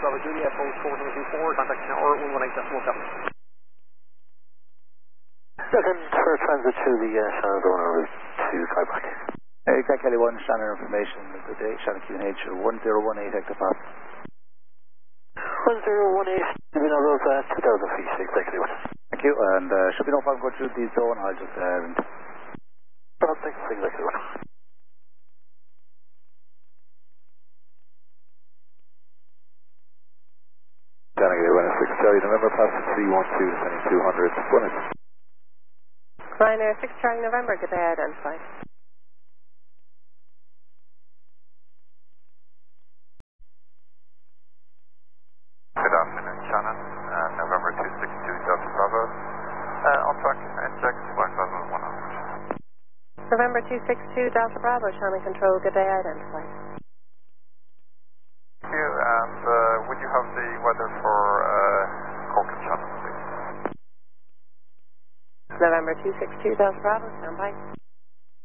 Bravo Juliet, post 4124, contact tower 118.17. Second for transit to the Shannon zone en route to Clydeback. Exact Kelly 1, Shannon information, good day, Shannon QNH 1018 hectopascal. 1018, been on road 2000 feet, exact Kelly 1. Thank you, and should be no problem going through the zone, I'll just... thanks, exact Kelly 1. Shannon Kelly 1, 6 Charlie, November, pass 312, descending 200, bonus. Ryanair 6 Charlie November, good day, identified. Good afternoon, Shannon. November 262 Delta Bravo. On track, NJAX 5100. November 262 Delta Bravo, Shannon Control, good day, identified. Thank you, and would you have the weather for Cork and Shannon, please? November 262 Delta Bravo, stand by.